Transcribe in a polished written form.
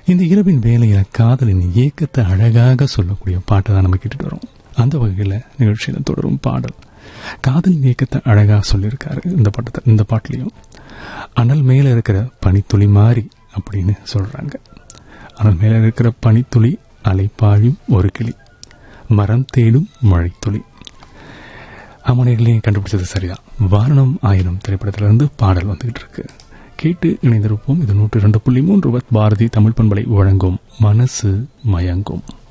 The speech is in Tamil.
இந்த இரவின் வேலையில காதலின் ஏக்கத்தை அழகாக சொல்லக்கூடிய பாட்டை தான் நம்ம கேட்டுட்டு வரோம். அந்த வகையில நிகழ்ச்சியில தொடரும் பாடல் காதலின் ஏக்கத்தை அழகாக சொல்லியிருக்காரு. இந்த பாட்டிலையும் அனல் மேல இருக்கிற பனித்துளி மாறி அப்படின்னு சொல்றாங்க. அனல் மேல இருக்கிற பனித்துளி அலைப்பாயும் ஒரு கிளி மரம் தேடும் மழைத்துளி. அம்மனைகளையும் கண்டுபிடிச்சது சரிதான். வாரணம் ஆயிரம் திரைப்படத்திலிருந்து பாடல் வந்துகிட்டு இருக்கு. கேட்டு இணைந்திருப்போம். இது 102.3 பாரதி தமிழ் பண்பலை வழங்கும் மனசு மயங்கும்.